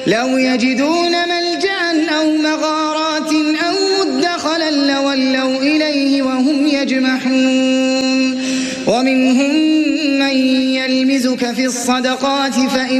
لو يجدون ملجأ أو مغارات أو مدخلا لولوا إليه وهم يجمحون ومنهم من يلمزك في الصدقات فإن